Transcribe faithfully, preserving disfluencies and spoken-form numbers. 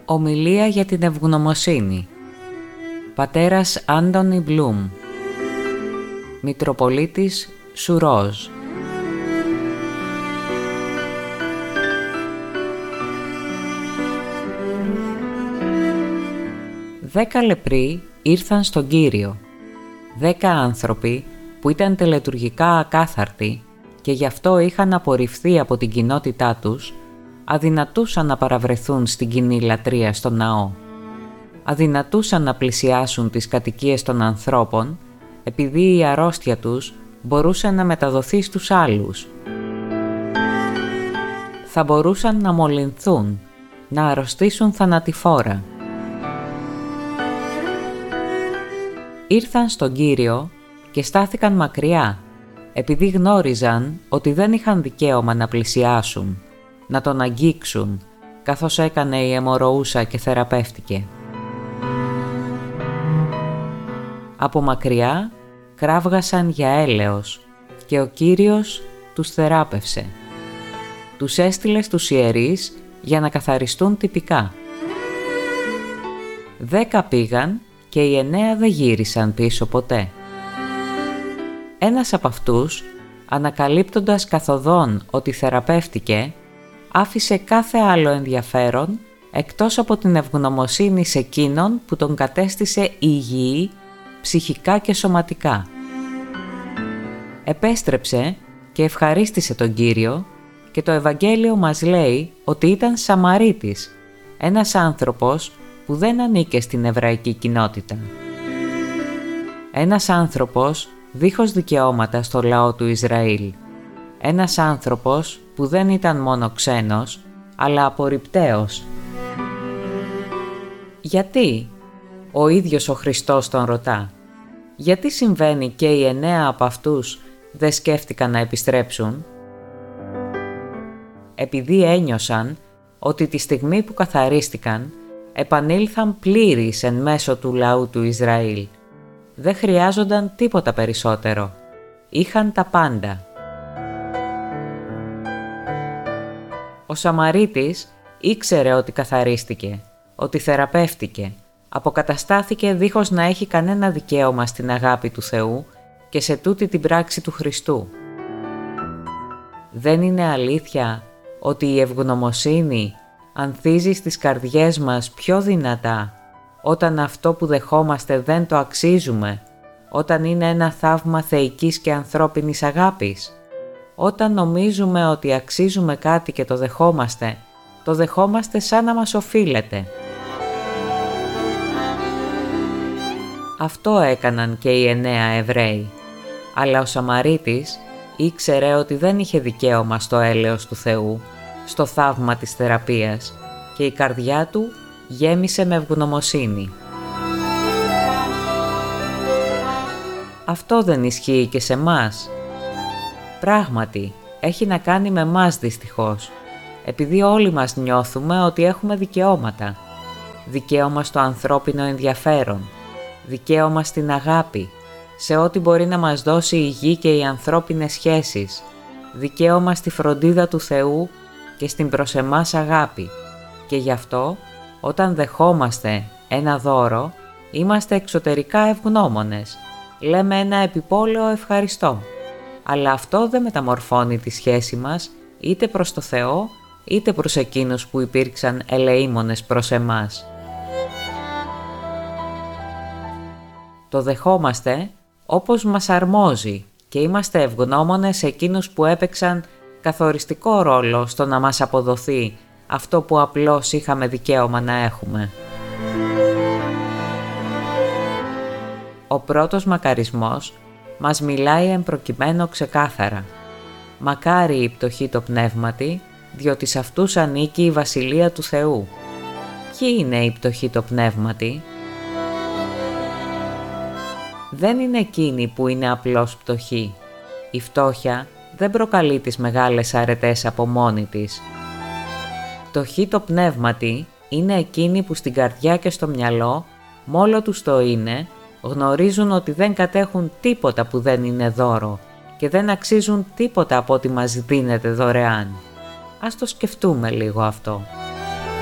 Ομιλία για την ευγνωμοσύνη. Πατέρας Άντονι Μπλουμ, Μητροπολίτης Σουρόζ. Δέκα λεπροί ήρθαν στον Κύριο. Δέκα άνθρωποι που ήταν τελετουργικά ακάθαρτοι και γι' αυτό είχαν απορριφθεί από την κοινότητά τους, αδυνατούσαν να παραβρεθούν στην κοινή λατρεία στο ναό. Αδυνατούσαν να πλησιάσουν τις κατοικίες των ανθρώπων, επειδή η αρρώστια τους μπορούσε να μεταδοθεί στους άλλους. Θα μπορούσαν να μολυνθούν, να αρρωστήσουν θανατηφόρα. Ήρθαν στον Κύριο και στάθηκαν μακριά, επειδή γνώριζαν ότι δεν είχαν δικαίωμα να πλησιάσουν, να τον αγγίξουν, καθώς έκανε η αιμορροούσα και θεραπεύτηκε. Από μακριά κράβγασαν για έλεος και ο Κύριος τους θεράπευσε. Τους έστειλε στους ιερείς για να καθαριστούν τυπικά. Δέκα πήγαν και οι εννέα δεν γύρισαν πίσω ποτέ. Ένας από αυτούς, ανακαλύπτοντας καθοδόν ότι θεραπεύτηκε, άφησε κάθε άλλο ενδιαφέρον εκτός από την ευγνωμοσύνη σε εκείνον που τον κατέστησε υγιή ψυχικά και σωματικά. Επέστρεψε και ευχαρίστησε τον Κύριο και το Ευαγγέλιο μας λέει ότι ήταν Σαμαρίτης, ένας άνθρωπος που δεν ανήκε στην εβραϊκή κοινότητα. Ένας άνθρωπος δίχως δικαιώματα στο λαό του Ισραήλ. Ένας άνθρωπος που δεν ήταν μόνο ξένος, αλλά απορριπταίος. Γιατί? Ο ίδιος ο Χριστός τον ρωτά. Γιατί συμβαίνει και οι εννέα από αυτούς δεν σκέφτηκαν να επιστρέψουν? Επειδή ένιωσαν ότι τη στιγμή που καθαρίστηκαν, επανήλθαν πλήρεις εν μέσω του λαού του Ισραήλ. Δεν χρειάζονταν τίποτα περισσότερο. Είχαν τα πάντα. Ο Σαμαρίτης ήξερε ότι καθαρίστηκε, ότι θεραπεύτηκε, αποκαταστάθηκε δίχως να έχει κανένα δικαίωμα στην αγάπη του Θεού και σε τούτη την πράξη του Χριστού. Δεν είναι αλήθεια ότι η ευγνωμοσύνη ανθίζει στις καρδιές μας πιο δυνατά όταν αυτό που δεχόμαστε δεν το αξίζουμε, όταν είναι ένα θαύμα θεϊκής και ανθρώπινης αγάπης? Όταν νομίζουμε ότι αξίζουμε κάτι και το δεχόμαστε, το δεχόμαστε σαν να μας οφείλεται. Αυτό έκαναν και οι εννέα Εβραίοι, αλλά ο Σαμαρίτης ήξερε ότι δεν είχε δικαίωμα στο έλεος του Θεού, στο θαύμα της θεραπείας, και η καρδιά του γέμισε με ευγνωμοσύνη. Αυτό δεν ισχύει και σε μας? Πράγματι, έχει να κάνει με μας δυστυχώς, επειδή όλοι μας νιώθουμε ότι έχουμε δικαιώματα. Δικαίωμα στο ανθρώπινο ενδιαφέρον, δικαίωμα στην αγάπη, σε ό,τι μπορεί να μας δώσει η γη και οι ανθρώπινες σχέσεις, δικαίωμα στη φροντίδα του Θεού και στην προς εμάς αγάπη. Και γι' αυτό, όταν δεχόμαστε ένα δώρο, είμαστε εξωτερικά ευγνώμονες. Λέμε ένα επιπόλαιο ευχαριστώ. Αλλά αυτό δεν μεταμορφώνει τη σχέση μας είτε προς το Θεό, είτε προς εκείνους που υπήρξαν ελεήμονες προς εμάς. Το δεχόμαστε όπως μας αρμόζει και είμαστε ευγνώμονες σε εκείνους που έπαιξαν καθοριστικό ρόλο στο να μας αποδοθεί αυτό που απλώς είχαμε δικαίωμα να έχουμε. Ο πρώτος μακαρισμός μας μιλάει εν προκειμένου ξεκάθαρα. Μακάρι η πτωχοί το πνεύματι, διότι σε αυτούς ανήκει η Βασιλεία του Θεού. Ποιοι είναι οι πτωχοί το πνεύματι? Δεν είναι εκείνοι που είναι απλώς πτωχοί. Η φτώχεια δεν προκαλεί τις μεγάλες αρετές από μόνη της. Πτωχοί το πνεύματι είναι εκείνοι που στην καρδιά και στο μυαλό, μόλο τους το είναι, γνωρίζουν ότι δεν κατέχουν τίποτα που δεν είναι δώρο και δεν αξίζουν τίποτα από ό,τι μας δίνεται δωρεάν. Ας το σκεφτούμε λίγο αυτό.